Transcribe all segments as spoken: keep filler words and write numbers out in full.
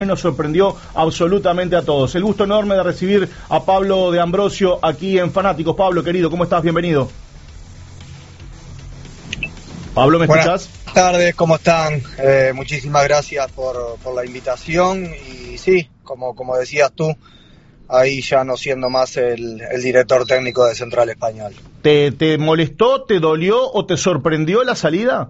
nos sorprendió absolutamente a todos. El gusto enorme de recibir a Pablo de Ambrosio aquí en Fanáticos. Pablo, querido, ¿cómo estás? Bienvenido. Pablo, ¿me escuchás? Buenas tardes, ¿cómo están? Eh, muchísimas gracias por, por la invitación y sí, como, como decías tú, ahí ya no siendo más el, el director técnico de Central Español. ¿Te, te molestó, te dolió o te sorprendió la salida?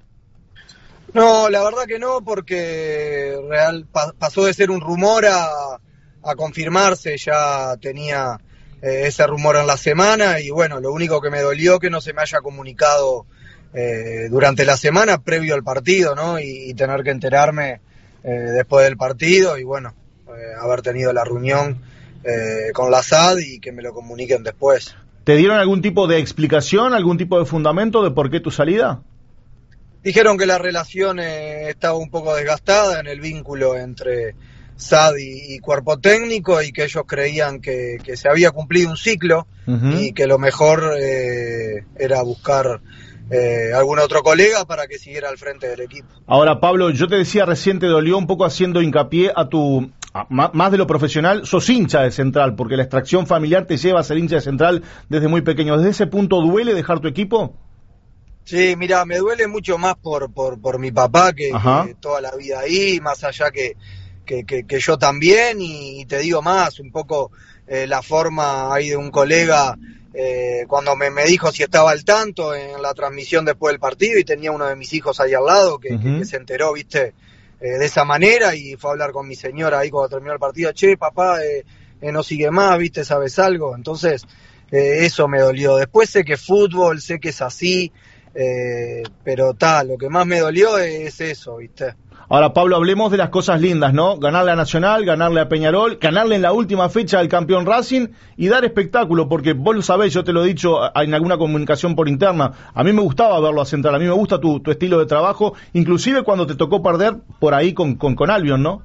No, la verdad que no, porque real pa- pasó de ser un rumor a, a confirmarse, ya tenía eh, ese rumor en la semana y bueno, lo único que me dolió que no se me haya comunicado eh, durante la semana previo al partido, ¿no? Y, y tener que enterarme eh, después del partido y bueno, eh, haber tenido la reunión eh, con la S A D y que me lo comuniquen después. ¿Te dieron algún tipo de explicación, algún tipo de fundamento de por qué tu salida? Dijeron que la relación eh, estaba un poco desgastada en el vínculo entre S A D y, y cuerpo técnico y que ellos creían que, que se había cumplido un ciclo uh-huh. y que lo mejor eh, era buscar eh, algún otro colega para que siguiera al frente del equipo. Ahora, Pablo, yo te decía recién, te dolió un poco haciendo hincapié a tu... A, más de lo profesional, sos hincha de Central, porque la extracción familiar te lleva a ser hincha de Central desde muy pequeño. ¿Desde ese punto duele dejar tu equipo? Sí, mira, me duele mucho más por por, por mi papá, que, que toda la vida ahí, más allá que, que, que, que yo también, y, y te digo más, un poco eh, la forma ahí de un colega, eh, cuando me, me dijo si estaba al tanto en la transmisión después del partido, y tenía uno de mis hijos ahí al lado, que, uh-huh. que, que se enteró, viste, eh, de esa manera, y fue a hablar con mi señora ahí cuando terminó el partido, che, papá, eh, eh, no sigue más, viste, ¿sabes algo? Entonces, eh, eso me dolió. Después sé que es fútbol, sé que es así, Eh, pero tal, lo que más me dolió es eso, ¿viste? Ahora, Pablo, hablemos de las cosas lindas, ¿no? Ganarle a Nacional, ganarle a Peñarol, ganarle en la última fecha al campeón Racing y dar espectáculo, porque vos lo sabés, yo te lo he dicho en alguna comunicación por interna, a mí me gustaba verlo a Central, a mí me gusta tu, tu estilo de trabajo, inclusive cuando te tocó perder por ahí con, con, con Albion, ¿no?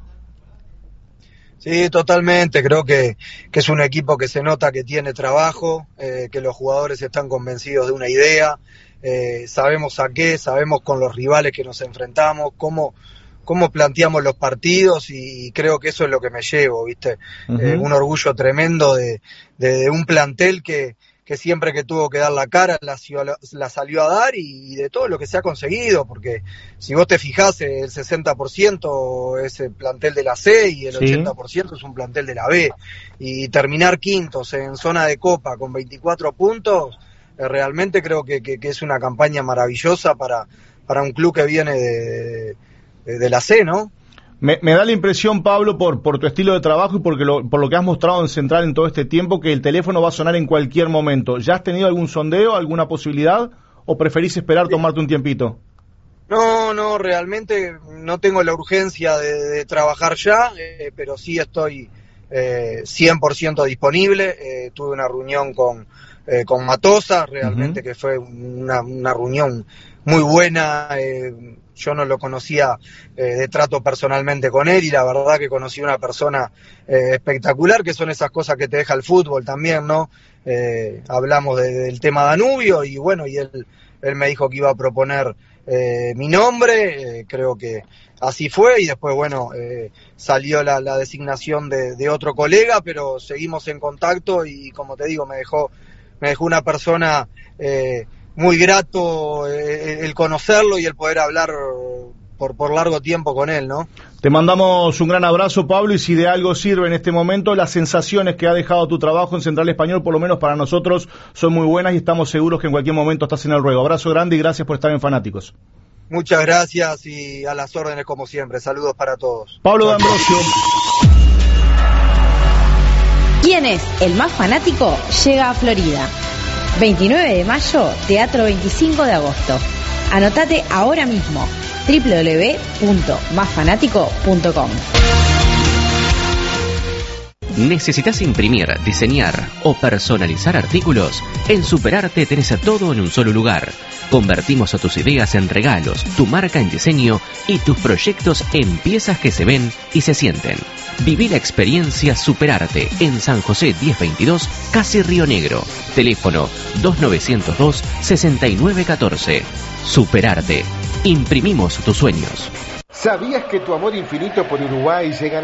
Sí, totalmente, creo que, que es un equipo que se nota que tiene trabajo, eh, que los jugadores están convencidos de una idea, eh, sabemos a qué, sabemos con los rivales que nos enfrentamos, cómo, cómo planteamos los partidos y creo que eso es lo que me llevo, ¿viste? Uh-huh. Eh, un orgullo tremendo de, de, de un plantel que, que siempre que tuvo que dar la cara la, la salió a dar y, y de todo lo que se ha conseguido, porque si vos te fijás, el sesenta por ciento es el plantel de la C y el sí. ochenta por ciento es un plantel de la B, y terminar quintos en zona de Copa con veinticuatro puntos, eh, realmente creo que, que, que es una campaña maravillosa para, para un club que viene de, de, de la C, ¿no? Me, me da la impresión, Pablo, por, por tu estilo de trabajo y porque lo, por lo que has mostrado en Central en todo este tiempo, que el teléfono va a sonar en cualquier momento. ¿Ya has tenido algún sondeo, alguna posibilidad, o preferís esperar, tomarte un tiempito? No, no, realmente no tengo la urgencia de, de trabajar ya, eh, pero sí estoy eh, cien por ciento disponible. Eh, tuve una reunión con, eh, con Matosa, realmente uh-huh. que fue una, una reunión muy buena. Eh, yo no lo conocía eh, de trato personalmente con él y la verdad que conocí una persona eh, espectacular, que son esas cosas que te deja el fútbol también, ¿no? Eh, hablamos de, del tema Danubio y bueno, y él, él me dijo que iba a proponer eh, mi nombre, eh, creo que así fue y después, bueno, eh, salió la, la designación de, de otro colega, pero seguimos en contacto y como te digo, me dejó, me dejó una persona... Eh, muy grato eh, el conocerlo y el poder hablar por, por largo tiempo con él, ¿no? Te mandamos un gran abrazo, Pablo, y si de algo sirve en este momento, las sensaciones que ha dejado tu trabajo en Central Español, por lo menos para nosotros, son muy buenas y estamos seguros que en cualquier momento estás en el ruedo. Abrazo grande y gracias por estar en Fanáticos. Muchas gracias y a las órdenes como siempre. Saludos para todos. Pablo de Ambrosio. ¿Quién es el más fanático? Llega a Florida. veintinueve de mayo, Teatro veinticinco de agosto. Anotate ahora mismo, doble u doble u doble u punto más fanático punto com. ¿Necesitas imprimir, diseñar o personalizar artículos? En Superarte tenés todo en un solo lugar. Convertimos a tus ideas en regalos, tu marca en diseño y tus proyectos en piezas que se ven y se sienten. Viví la experiencia Superarte en San José diez veintidós, casi Río Negro. Teléfono dos nueve cero dos, seis nueve uno cuatro. Superarte. Imprimimos tus sueños. ¿Sabías que tu amor infinito por Uruguay llega